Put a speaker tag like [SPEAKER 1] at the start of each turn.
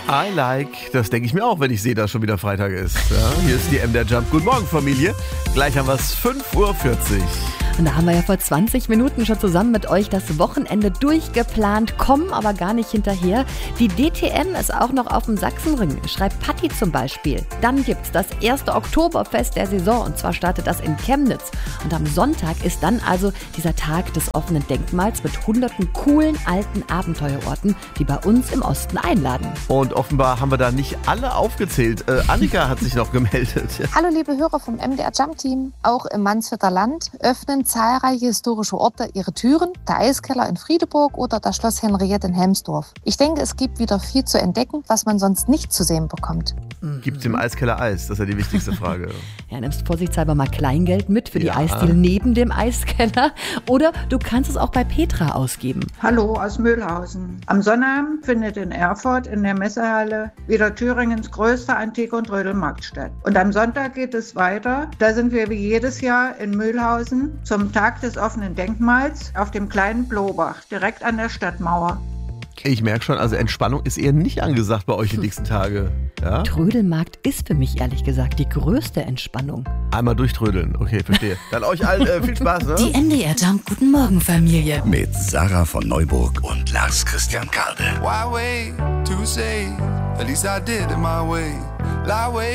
[SPEAKER 1] I like, das denke ich mir auch, wenn ich sehe, dass schon wieder Freitag ist. Ja, hier ist die MDR Jump. Guten Morgen, Familie. Gleich haben wir es 5:40 Uhr.
[SPEAKER 2] Und da haben wir ja vor 20 Minuten schon zusammen mit euch das Wochenende durchgeplant, kommen aber gar nicht hinterher. Die DTM ist auch noch auf dem Sachsenring, schreibt Patti zum Beispiel. Dann gibt's das erste Oktoberfest der Saison und zwar startet das in Chemnitz. Und am Sonntag ist dann also dieser Tag des offenen Denkmals mit hunderten coolen alten Abenteuerorten, die bei uns im Osten einladen.
[SPEAKER 1] Und offenbar haben wir da nicht alle aufgezählt. Annika hat sich noch gemeldet.
[SPEAKER 3] Hallo liebe Hörer vom MDR Jump Team. Auch im Mansfelder Land öffnen zahlreiche historische Orte ihre Türen. Der Eiskeller in Friedeburg oder das Schloss Henriette in Helmsdorf. Ich denke, es gibt wieder viel zu entdecken, was man sonst nicht zu sehen bekommt.
[SPEAKER 1] Gibt's im Eiskeller Eis? Das ist ja die wichtigste Frage.
[SPEAKER 2] Ja, nimmst vorsichtshalber mal Kleingeld mit für die Eisdiele neben dem Eiskeller. Oder du kannst es auch bei Petra ausgeben.
[SPEAKER 4] Hallo aus Mühlhausen. Am Sonnabend findet in Erfurt in der Messehalle wieder Thüringens größter Antik- und Trödelmarkt statt. Und am Sonntag geht es weiter. Da sind wir wie jedes Jahr in Mühlhausen zum Tag des offenen Denkmals auf dem kleinen Blobach, direkt an der Stadtmauer.
[SPEAKER 1] Ich merke schon, also Entspannung ist eher nicht angesagt bei euch die nächsten Tage. Ja?
[SPEAKER 2] Trödelmarkt ist für mich ehrlich gesagt die größte Entspannung.
[SPEAKER 1] Einmal durchtrödeln, okay, verstehe. Dann euch allen viel Spaß, ne?
[SPEAKER 5] Die MDR Jump Guten Morgen Familie.
[SPEAKER 6] Mit Sarah von Neuburg und Lars Christian Karde.
[SPEAKER 7] Why wait to say? At least I did it my way. Lie way